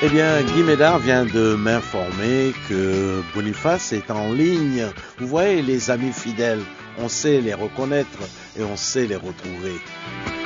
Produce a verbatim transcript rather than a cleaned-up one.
Eh bien, Guy Médard vient de m'informer que Boniface est en ligne. Vous voyez, les amis fidèles, on sait les reconnaître et on sait les retrouver.